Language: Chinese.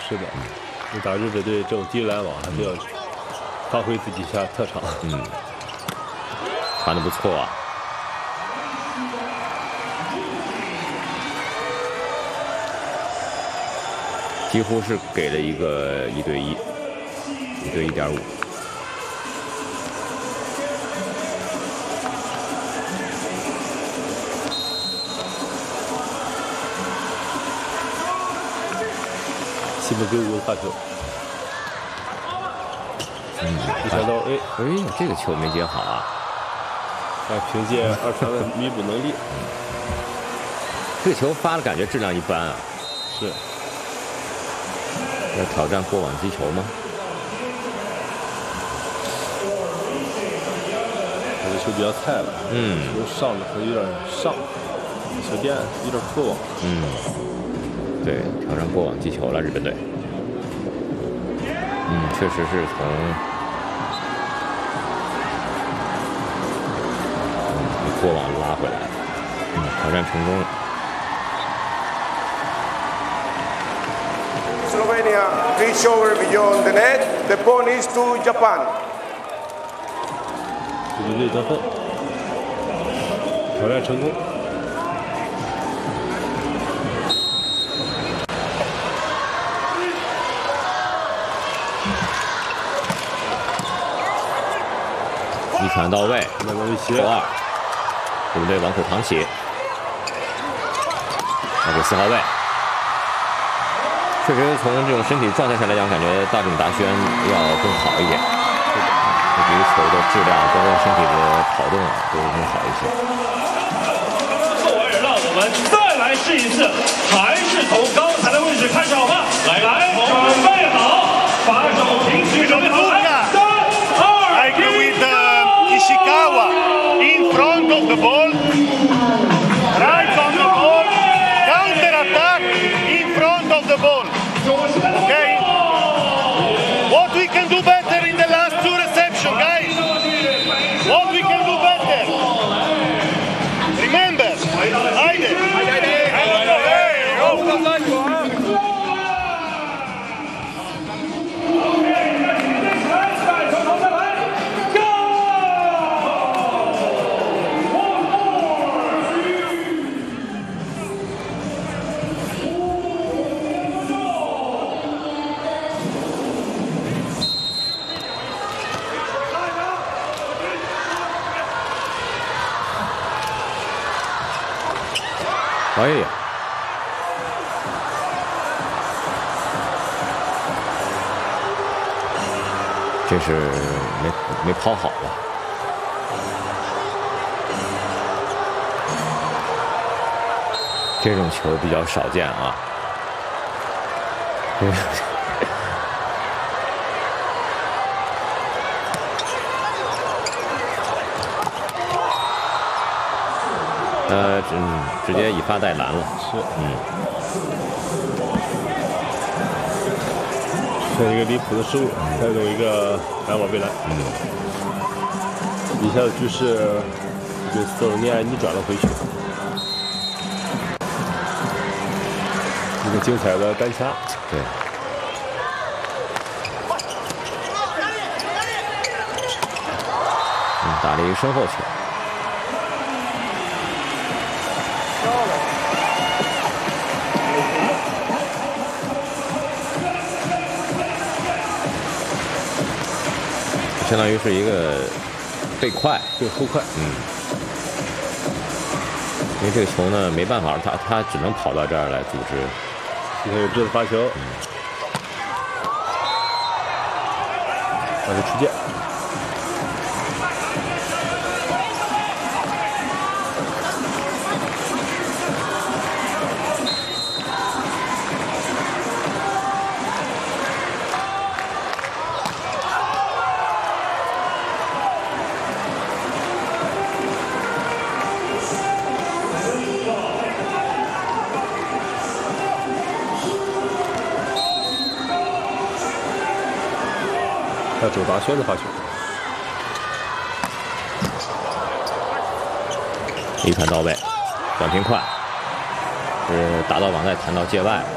是的，你打日本队这种低拦网还是要发挥自己下特长。 传的不错啊。几乎是给了一个1对1，1对1.5。 西门给5个发球，一传到 A， 这个球没接好啊！ 凭借二传的弥补能力， 这个球发的感觉质量一般啊。 是。 要挑战过网击球吗？ 他这球比较菜了，球上的可能有点上，球垫有点过网。 对，挑战过网击球了，日本队。确实是从过网拉回来，挑战成功了。 Slovenia reach over beyond the net. The point is to Japan. 日本队得分，挑战成功。 一传到位，扣2，日本队往口扛起，交给4号位。确实，从这种身体状态上来讲，感觉大冢达宣要更好一点。这个球的质量，包括身体的跑动都更好一些。 后卫让我们再来试一次，还是从刚才的位置开始好吗？来，准备好，把手平举，准备好，3、2、1。 Ishikawa in front of the ball, right on the ball, counter attack in front of the ball. Okay? What we can do better in the last 2 receptions, guys? What we can do better? Remember, Hayde. 哎呀！这是没抛好吧？这种球比较少见啊。直接以发带拦了。 是，这一个离谱的失误，带走一个篮网被拦。以下的局势给斯洛文尼亚逆转了回去，一个精彩的单掐。 对。打了一个身后球。相当于是一个背快， 对后快， 因为这个球呢没办法，他只能跑到这儿来组织。 现在有这次发球，发球出界。周达轩的发球， 一传到位，短平快，是打到网外弹到界外。